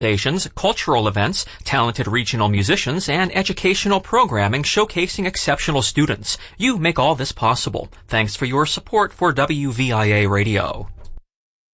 stations, cultural events, talented regional musicians, and educational programming showcasing exceptional students. You make all this possible. Thanks for your support for WVIA Radio.